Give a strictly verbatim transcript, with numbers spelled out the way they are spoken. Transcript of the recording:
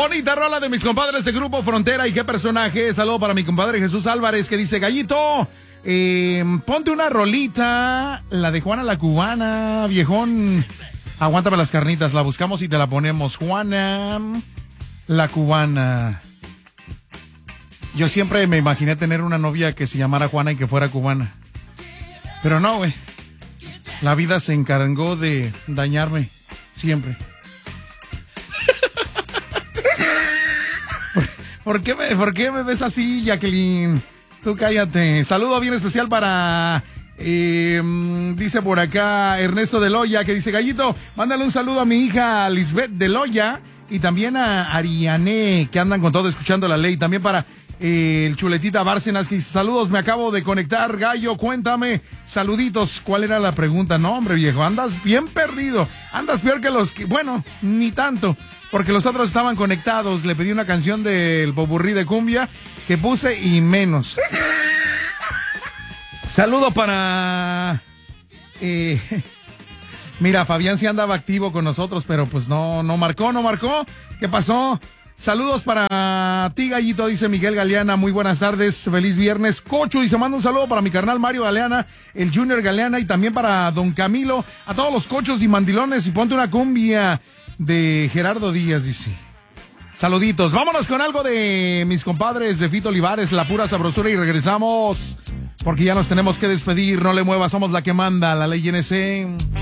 Bonita rola de mis compadres de Grupo Frontera. ¿Y qué personaje? Saludo para mi compadre Jesús Álvarez, que dice: Gallito, eh, ponte una rolita, la de Juana la Cubana, viejón. Aguántame las carnitas, la buscamos y te la ponemos. Juana la Cubana. Yo siempre me imaginé tener una novia que se llamara Juana y que fuera cubana. Pero no, güey. La vida se encargó de dañarme. Siempre. ¿Por, por, qué me, ¿Por qué me ves así, Jacqueline? Tú cállate. Saludo bien especial para... Eh, dice por acá Ernesto de Loya, que dice: Gallito, mándale un saludo a mi hija Lisbeth de Loya y también a Ariane, que andan con todo escuchando la ley. También para eh, el Chuletita Bárcenas, que dice: saludos, me acabo de conectar, Gallo, cuéntame, saluditos. ¿Cuál era la pregunta? No, hombre, viejo, andas bien perdido, andas peor que los que, bueno, ni tanto, porque los otros estaban conectados. Le pedí una canción del popurrí de cumbia que puse y menos. Saludo para... Eh, mira, Fabián sí andaba activo con nosotros, pero pues no, no marcó, no marcó. ¿Qué pasó? Saludos para ti, Gallito, dice Miguel Galeana. Muy buenas tardes, feliz viernes. Cocho, y se manda un saludo para mi carnal Mario Galeana, el Junior Galeana, y también para don Camilo, a todos los cochos y mandilones. Y ponte una cumbia de Gerardo Díaz, dice. Saluditos. Vámonos con algo de mis compadres de Fito Olivares, La Pura Sabrosura, y regresamos porque ya nos tenemos que despedir. No le muevas, somos la que manda, la ley N C.